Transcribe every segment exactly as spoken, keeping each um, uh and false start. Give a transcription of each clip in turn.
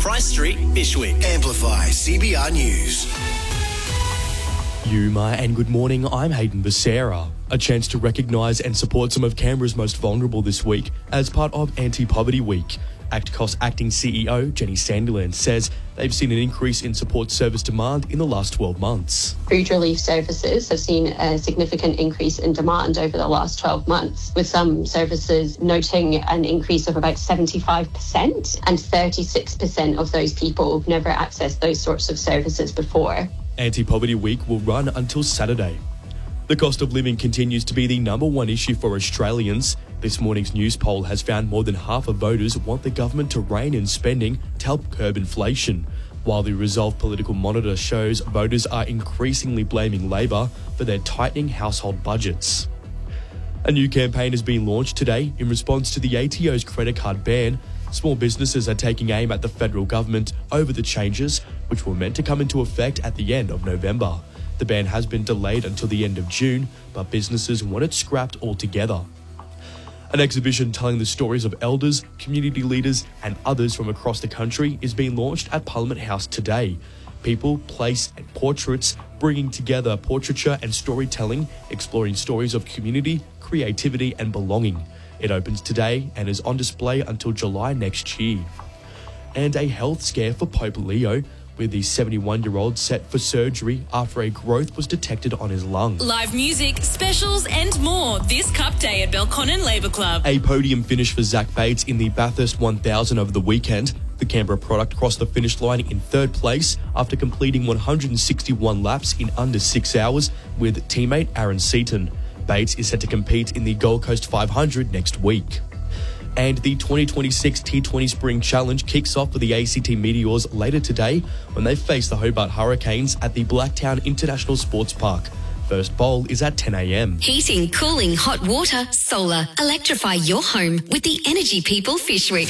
Price Street, Bishwick. Amplify C B R News. Yuma and good morning, I'm Hayden Becerra. A chance to recognise and support some of Canberra's most vulnerable this week as part of Anti-Poverty Week. ActCos Acting C E O Jenny Sandiland says they've seen an increase in support service demand in the last twelve months. Food relief services have seen a significant increase in demand over the last twelve months, with some services noting an increase of about seventy-five percent, and thirty-six percent of those people have never accessed those sorts of services before. Anti-Poverty Week will run until Saturday. The cost of living continues to be the number one issue for Australians. This morning's news poll has found more than half of voters want the government to rein in spending to help curb inflation, while the Resolve Political Monitor shows voters are increasingly blaming Labor for their tightening household budgets. A new campaign has been launched today in response to the A T O's credit card ban. Small businesses are taking aim at the federal government over the changes, which were meant to come into effect at the end of November. The ban has been delayed until the end of June, but businesses want it scrapped altogether. An exhibition telling the stories of elders, community leaders and others from across the country is being launched at Parliament House today. People, place and portraits bringing together portraiture and storytelling, exploring stories of community, creativity and belonging. It opens today and is on display until July next year. And a health scare for Pope Leo, with the seventy-one-year-old set for surgery after a growth was detected on his lung. Live music, specials and more this Cup Day at Belconnen Labour Club. A podium finish for Zach Bates in the Bathurst one thousand over the weekend. The Canberra product crossed the finish line in third place after completing one hundred sixty-one laps in under six hours with teammate Aaron Seaton. Bates is set to compete in the Gold Coast five hundred next week. And the twenty twenty-six T twenty Spring Challenge kicks off for the A C T Meteors later today when they face the Hobart Hurricanes at the Blacktown International Sports Park. First bowl is at ten a.m. Heating, cooling, hot water, solar. Electrify your home with the Energy People Fishwick.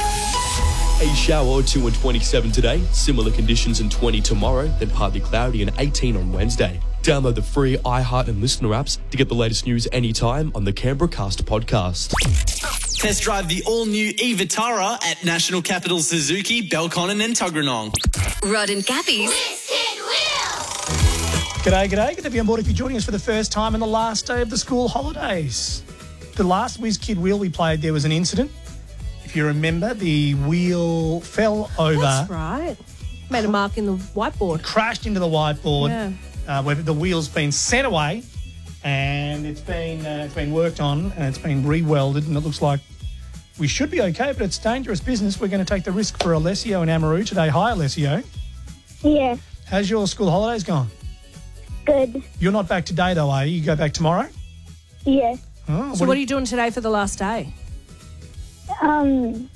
A shower or two and twenty-seven today, similar conditions and twenty tomorrow, then partly cloudy and eighteen on Wednesday. Download the free iHeart and Listener apps to get the latest news anytime on the Canberra Cast podcast. Test drive the all-new e-Vitara at National Capital Suzuki, Belconnen and Tuggeranong. Rod and Gabby's G'day, g'day. Good to be on board if you're joining us for the first time on the last day of the school holidays. The last Whiz Kid wheel we played, there was an incident. If you remember, the wheel fell over. That's right. Made a mark in the whiteboard. Crashed into the whiteboard. Yeah. Uh, where the wheel's been sent away and it's been uh, it's been worked on and it's been re-welded and it looks like we should be okay, but it's dangerous business. We're going to take the risk for Alessio and Amaru today. Hi, Alessio. Yeah, How's your school holidays gone? good. You're not back today, though, are you? You go back tomorrow? Yeah. Oh, So what are you doing today for the last day? Um,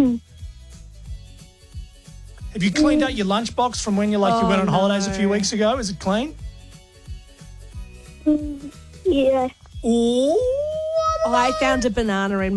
Have you cleaned out your lunchbox from when you like you Oh, went on holidays a no. few weeks ago? Is it clean? yeah. Oh, I found a banana in